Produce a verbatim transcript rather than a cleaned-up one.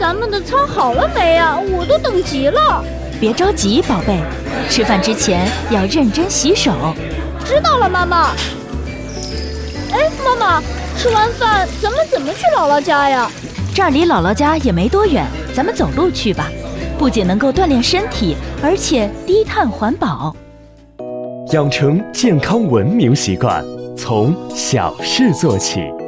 咱们的餐好了没呀？我都等急了。 别着急，宝贝，吃饭之前要认真洗手。 知道了，妈妈。哎，妈妈，吃完饭咱们怎么去姥姥家呀？ 这儿离姥姥家也没多远，咱们走路去吧。不仅能够锻炼身体，而且低碳环保。 养成健康文明习惯，从小事做起。